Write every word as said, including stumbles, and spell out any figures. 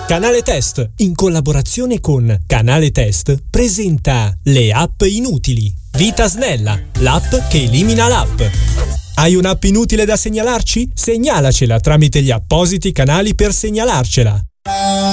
Canale Test, in collaborazione con Canale Test, presenta le app inutili. Vita Snella, l'app che elimina l'app. Hai un'app inutile da segnalarci? Segnalacela tramite gli appositi canali per segnalarcela.